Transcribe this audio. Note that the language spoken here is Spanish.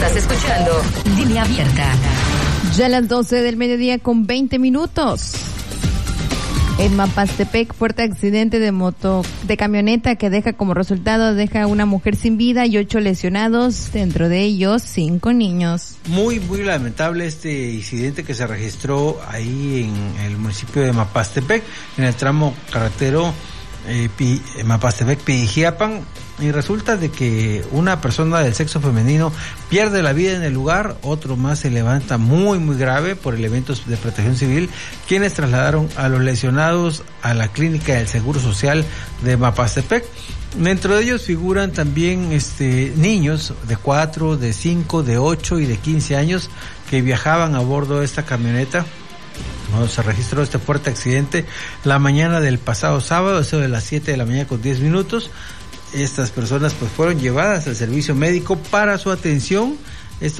Estás escuchando Línea Abierta. Ya a las 12 del mediodía con 20 minutos. En Mapastepec, fuerte accidente de camioneta que deja como resultado, a una mujer sin vida y 8 lesionados, dentro de ellos 5 niños. Muy lamentable este incidente que se registró ahí en el municipio de Mapastepec, en el tramo carretero Mapastepec-Pijijiapan, y resulta de que una persona del sexo femenino pierde la vida en el lugar, otro más se levanta muy grave por elementos de protección civil, quienes trasladaron a los lesionados a la clínica del Seguro Social de Mapastepec. Dentro de ellos figuran también niños de 4, de 5, de 8 y de 15 años que viajaban a bordo de esta camioneta. Bueno, se registró este fuerte accidente la mañana del pasado sábado, eso de las 7 de la mañana con 10 minutos. Estas personas pues fueron llevadas al servicio médico para su atención